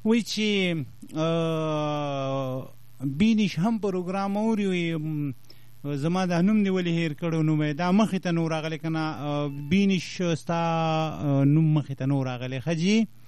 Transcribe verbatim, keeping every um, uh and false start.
وایي چې بینش هم پروګرام اوري، وایي زما دا نوم دې ولې هېر کړی نو دا مخې ته نو راغلی که نه بینش ستا نوم مخې ته نو راغلی. ښه جي